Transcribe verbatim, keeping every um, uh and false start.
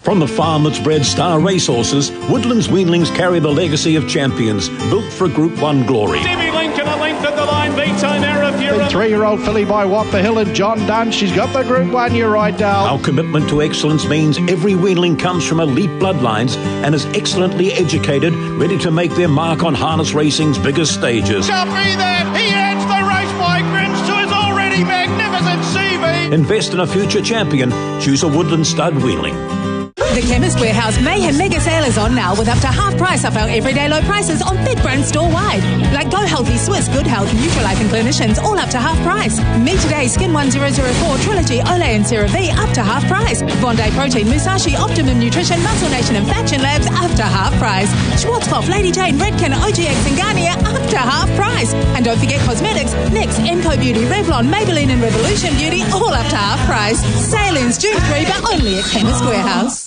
From the farm that's bred star racehorses, Woodlands weanlings carry the legacy of champions, built for Group one glory. Debbie Lincoln, a length at the line, B-Time Era Fury. Three-year-old filly by What the Hill and John Dunn. She's got the Group one, you're right, Dale. Our commitment to excellence means every weanling comes from elite bloodlines and is excellently educated, ready to make their mark on harness racing's biggest stages. Chappie there, he adds the race by grins to his already magnificent C V. Invest in a future champion. Choose a Woodland stud weanling. The Chemist Warehouse Mayhem Mega Sale is on now with up to half price off our everyday low prices on big brands store-wide. Like Go Healthy Swiss, Good Health, Nutrilife and Clinicians, all up to half price. Me Today, Skin one thousand four, Trilogy, Olay and CeraVe, up to half price. Bondi Protein, Musashi, Optimum Nutrition, Muscle Nation and Faction Labs, up to half price. Schwarzkopf, Lady Jane, Redken, O G X and Garnier, up to half price. And don't forget cosmetics, NYX, Emco Beauty, Revlon, Maybelline and Revolution Beauty, all up to half price. Sale ends June third, but only at Chemist Warehouse.